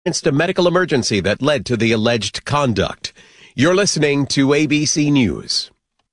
A medical emergency that led to the alleged conduct. You're listening to ABC News.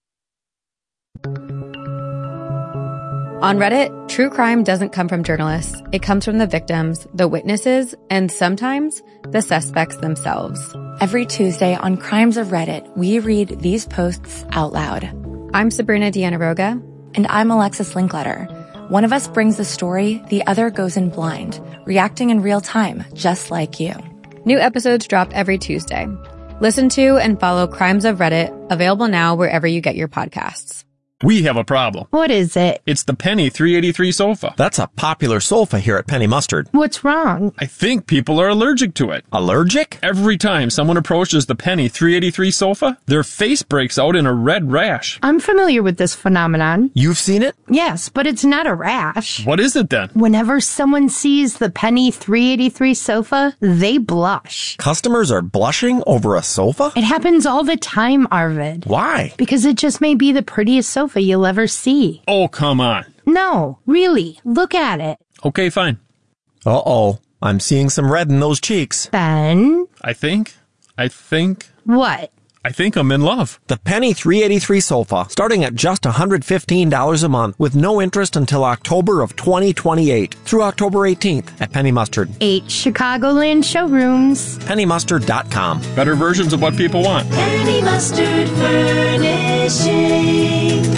On Reddit, true crime doesn't come from journalists. It comes from the victims, the witnesses, and sometimes the suspects themselves. Every Tuesday on Crimes of Reddit, we read these posts out loud. I'm Sabrina Dianaroga. And I'm Alexis Linkletter. One of us brings the story, the other goes in blind, reacting in real time, just like you. New episodes drop every Tuesday. Listen to and follow Crimes of Reddit, available now wherever you get your podcasts. We have a problem. What is it? It's the Penny 383 sofa. That's a popular sofa here at Penny Mustard. What's wrong? I think people are allergic to it. Allergic? Every time someone approaches the Penny 383 sofa, their face breaks out in a red rash. I'm familiar with this phenomenon. You've seen it? Yes, but it's not a rash. What is it then? Whenever someone sees the Penny 383 sofa, they blush. Customers are blushing over a sofa? It happens all the time, Arvid. Why? Because it just may be the prettiest sofa you'll ever see. Oh, come on. No, really. Look at it. Okay, fine. Uh-oh. I'm seeing some red in those cheeks. Ben? I think. What? I think I'm in love. The Penny 383 sofa, starting at just $115 a month with no interest until October of 2028 through October 18th at Penny Mustard. 8 Chicagoland showrooms. PennyMustard.com. Better versions of what people want. Penny Mustard Furnishing.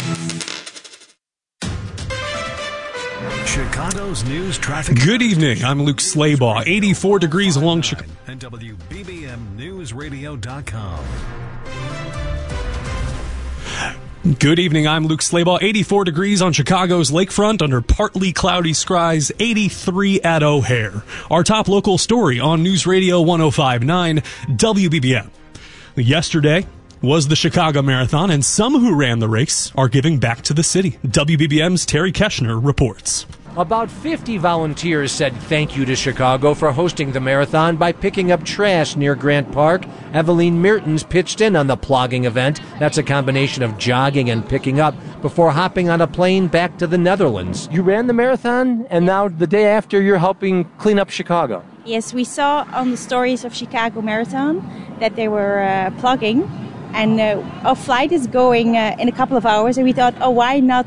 Chicago's news traffic. Good evening. I'm Luke Slaybaugh. 84 degrees along Chicago. And WBBMNewsRadio.com. Good evening. I'm Luke Slaybaugh. 84 degrees on Chicago's lakefront under partly cloudy skies. 83 at O'Hare. Our top local story on News Radio 105.9 WBBM. Yesterday was the Chicago Marathon, and some who ran the race are giving back to the city. WBBM's Terry Keschner reports. About 50 volunteers said thank you to Chicago for hosting the marathon by picking up trash near Grant Park. Eveline Mertens pitched in on the plogging event. That's a combination of jogging and picking up before hopping on a plane back to the Netherlands. You ran the marathon, and now the day after you're helping clean up Chicago. Yes, we saw on the stories of Chicago Marathon that they were plugging, and our flight is going in a couple of hours, and we thought, why not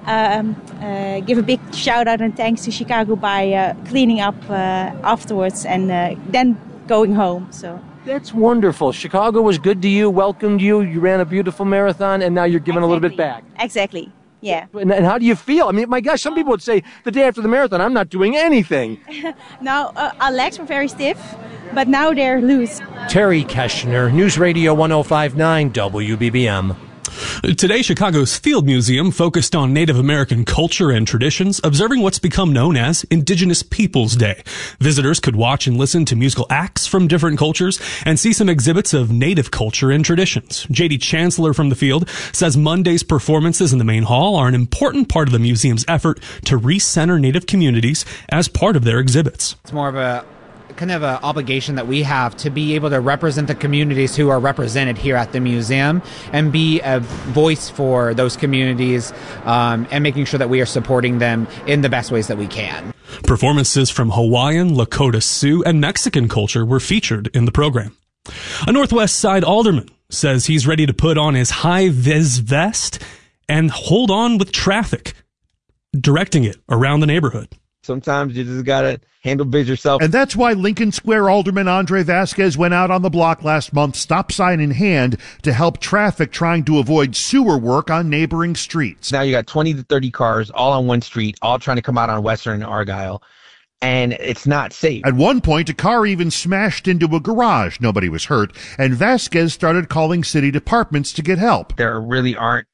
give a big shout out and thanks to Chicago by cleaning up afterwards and then going home. So that's wonderful. Chicago was good to you, welcomed you. You ran a beautiful marathon, and now you're giving a little bit back. Exactly. Yeah. And how do you feel? I mean, my gosh, some people would say the day after the marathon, I'm not doing anything. No, our legs were very stiff, but now they're loose. Terry Keschner, News Radio 105.9 WBBM. Today, Chicago's Field Museum focused on Native American culture and traditions, observing what's become known as Indigenous Peoples Day. Visitors could watch and listen to musical acts from different cultures and see some exhibits of Native culture and traditions. J.D. Chancellor from the Field says Monday's performances in the main hall are an important part of the museum's effort to recenter Native communities as part of their exhibits. It's more of a kind of an obligation that we have to be able to represent the communities who are represented here at the museum and be a voice for those communities and making sure that we are supporting them in the best ways that we can. Performances from Hawaiian, Lakota Sioux, and Mexican culture were featured in the program. A Northwest Side alderman says he's ready to put on his high-vis vest and hold on with traffic, directing it around the neighborhood. Sometimes you just got to handle biz yourself. And that's why Lincoln Square Alderman Andre Vasquez went out on the block last month, stop sign in hand, to help traffic trying to avoid sewer work on neighboring streets. Now you got 20 to 30 cars all on one street, all trying to come out on Western and Argyle, and it's not safe. At one point, a car even smashed into a garage. Nobody was hurt, and Vasquez started calling city departments to get help. There really aren't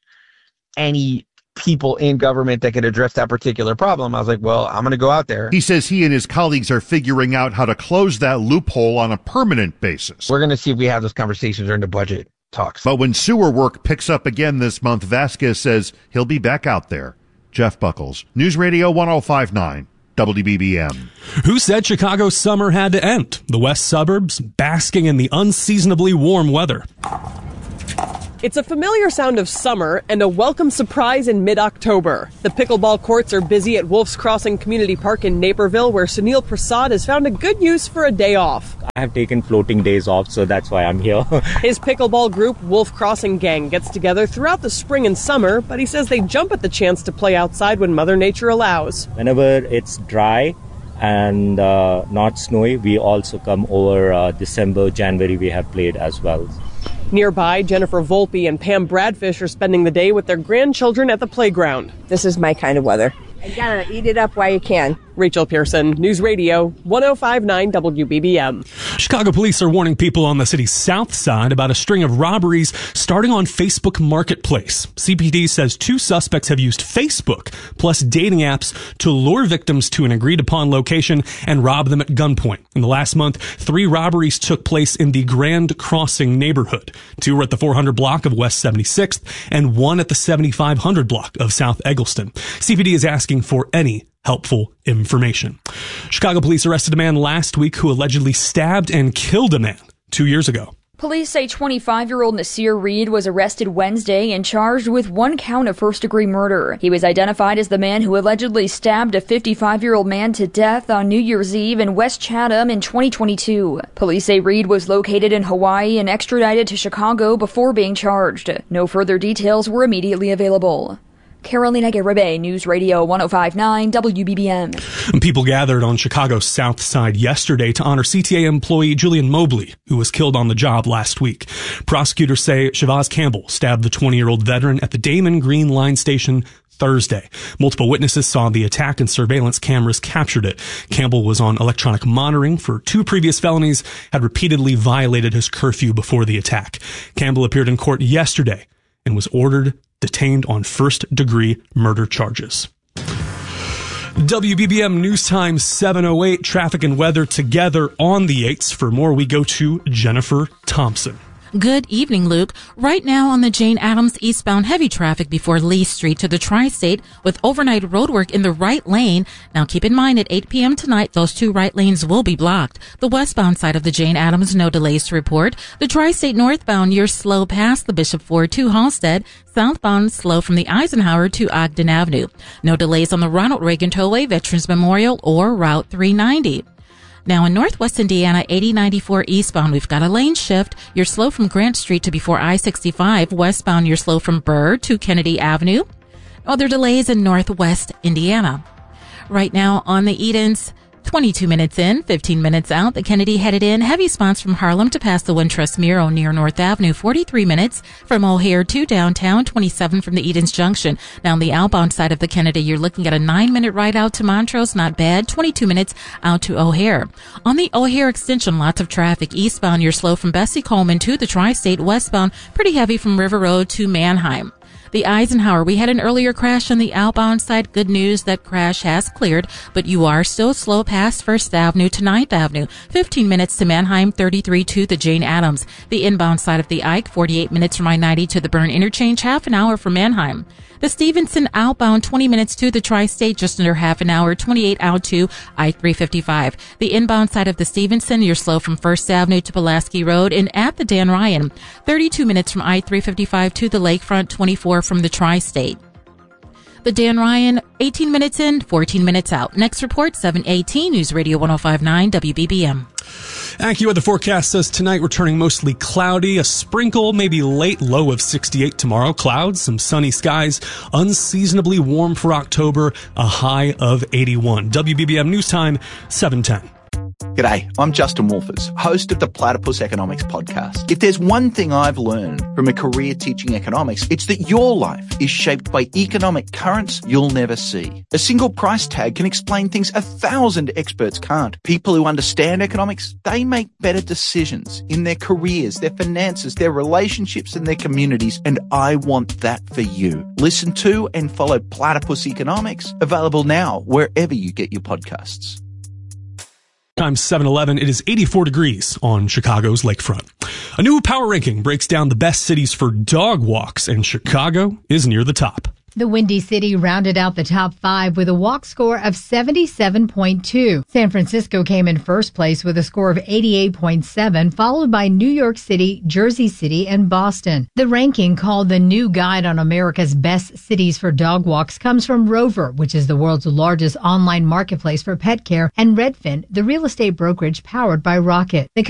any people in government that could address that particular problem. I was like, well, I'm going to go out there. He says he and his colleagues are figuring out how to close that loophole on a permanent basis. We're going to see if we have those conversations during the budget talks. But when sewer work picks up again this month, Vasquez says he'll be back out there. Jeff Buckles, News Radio 105.9. WBBM. Who said Chicago's summer had to end? The west suburbs basking in the unseasonably warm weather. It's a familiar sound of summer and a welcome surprise in mid-October. The pickleball courts are busy at Wolf's Crossing Community Park in Naperville, where Sunil Prasad has found a good use for a day off. I have taken floating days off, so that's why I'm here. His pickleball group, Wolf Crossing Gang, gets together throughout the spring and summer, but he says they jump at the chance to play outside when Mother Nature allows. Whenever it's dry and not snowy, we also come over December, January, we have played as well. Nearby, Jennifer Volpe and Pam Bradfish are spending the day with their grandchildren at the playground. This is my kind of weather. You gotta eat it up while you can. Rachel Pearson, News Radio, 105.9 WBBM. Chicago police are warning people on the city's south side about a string of robberies starting on Facebook Marketplace. CPD says 2 suspects have used Facebook plus dating apps to lure victims to an agreed-upon location and rob them at gunpoint. In the last month, 3 robberies took place in the Grand Crossing neighborhood. 2 were at the 400 block of West 76th and 1 at the 7500 block of South Eggleston. CPD is asking for any helpful information. Chicago police arrested a man last week who allegedly stabbed and killed a man 2 years ago. Police say 25-year-old Nasir Reed was arrested Wednesday and charged with 1 count of first-degree murder. He was identified as the man who allegedly stabbed a 55-year-old man to death on New Year's Eve in West Chatham in 2022. Police say Reed was located in Hawaii and extradited to Chicago before being charged. No further details were immediately available. Carolina Garibay, News Radio 105.9 WBBM. People gathered on Chicago's south side yesterday to honor CTA employee Julian Mobley, who was killed on the job last week. Prosecutors say Shavaz Campbell stabbed the 20-year-old veteran at the Damon Green line station Thursday. Multiple witnesses saw the attack and surveillance cameras captured it. Campbell was on electronic monitoring for 2 previous felonies, had repeatedly violated his curfew before the attack. Campbell appeared in court yesterday and was detained on first-degree murder charges. WBBM News Time 7:08, traffic and weather together on the 8s. For more, we go to Jennifer Thompson. Good evening, Luke. Right now on the Jane Addams eastbound heavy traffic before Lee Street to the Tri-State with overnight roadwork in the right lane. Now keep in mind at 8 p.m. tonight, those 2 right lanes will be blocked. The westbound side of the Jane Addams, no delays to report. The Tri-State northbound, you're slow past the Bishop Ford to Halstead. Southbound, slow from the Eisenhower to Ogden Avenue. No delays on the Ronald Reagan Tollway, Veterans Memorial, or Route 390. Now in Northwest Indiana, 8094 eastbound, we've got a lane shift. You're slow from Grant Street to before I-65. Westbound, you're slow from Burr to Kennedy Avenue. Other delays in Northwest Indiana. Right now on the Edens, 22 minutes in, 15 minutes out. The Kennedy headed in. Heavy spots from Harlem to past the Wintrust Miro near North Avenue. 43 minutes from O'Hare to downtown. 27 from the Edens Junction. Now on the outbound side of the Kennedy, you're looking at a 9-minute ride out to Montrose. Not bad. 22 minutes out to O'Hare. On the O'Hare extension, lots of traffic. Eastbound, you're slow from Bessie Coleman to the Tri-State. Westbound, pretty heavy from River Road to Manheim. The Eisenhower, we had an earlier crash on the outbound side. Good news, that crash has cleared, but you are still slow past First Avenue to 9th Avenue. 15 minutes to Manheim, 33 to the Jane Addams. The inbound side of the Ike, 48 minutes from I-90 to the Byrne Interchange, half an hour from Manheim. The Stevenson outbound, 20 minutes to the Tri-State, just under half an hour, 28 out to I-355. The inbound side of the Stevenson, you're slow from First Avenue to Pulaski Road and at the Dan Ryan. 32 minutes from I-355 to the Lakefront, 24 from the Tri-State. The Dan Ryan, 18 minutes in, 14 minutes out. Next report, 7:18, News Radio 105.9 WBBM. AccuWeather forecast says tonight returning mostly cloudy, a sprinkle, maybe late low of 68 tomorrow. Clouds, some sunny skies, unseasonably warm for October, a high of 81. WBBM News Time, 7:10. G'day, I'm Justin Wolfers, host of the Platypus Economics podcast. If there's one thing I've learned from a career teaching economics, it's that your life is shaped by economic currents you'll never see. A single price tag can explain things 1,000 experts can't. People who understand economics, they make better decisions in their careers, their finances, their relationships, and their communities, and I want that for you. Listen to and follow Platypus Economics, available now wherever you get your podcasts. Time 7:11. It is 84 degrees on Chicago's lakefront. A new power ranking breaks down the best cities for dog walks, and Chicago is near the top. The Windy City rounded out the top 5 with a walk score of 77.2. San Francisco came in first place with a score of 88.7, followed by New York City, Jersey City, and Boston. The ranking, called the New Guide on America's Best Cities for Dog Walks, comes from Rover, which is the world's largest online marketplace for pet care, and Redfin, the real estate brokerage powered by Rocket. The